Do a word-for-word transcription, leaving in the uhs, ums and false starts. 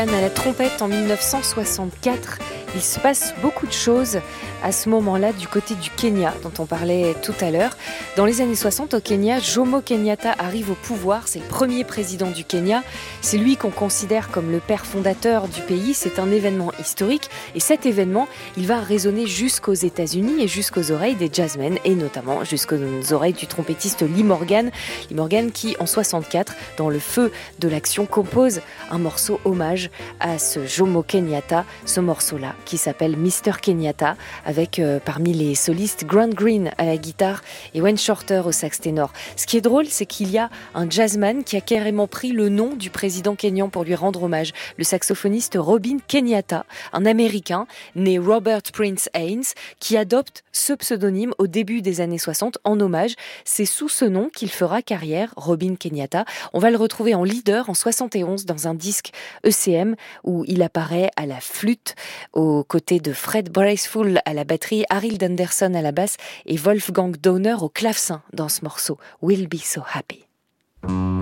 À la trompette en dix-neuf cent soixante-quatre, il se passe beaucoup de choses à ce moment-là du côté du Kenya, dont on parlait tout à l'heure. Dans les années soixante, au Kenya, Jomo Kenyatta arrive au pouvoir. C'est le premier président du Kenya. C'est lui qu'on considère comme le père fondateur du pays. C'est un événement historique. Et cet événement, il va résonner jusqu'aux États-Unis et jusqu'aux oreilles des jazzmen, et notamment jusqu'aux oreilles du trompettiste Lee Morgan. Lee Morgan qui, en soixante-quatre, dans le feu de l'action, compose un morceau hommage à ce Jomo Kenyatta, ce morceau-là qui s'appelle mister Kenyatta, avec euh, parmi les solistes Grant Green à la guitare et Wayne Shorter au sax ténor. Ce qui est drôle, c'est qu'il y a un jazzman qui a carrément pris le nom du président kényan pour lui rendre hommage, le saxophoniste Robin Kenyatta, un Américain né Robert Prince Haynes, qui adopte ce pseudonyme au début des années soixante en hommage. C'est sous ce nom qu'il fera carrière, Robin Kenyatta. On va le retrouver en leader en soixante et onze dans un disque E C M où il apparaît à la flûte aux côtés de Fred Braceful à la batterie, Harold Anderson à la basse et Wolfgang Donner au clavecin dans ce morceau We'll Be So Happy.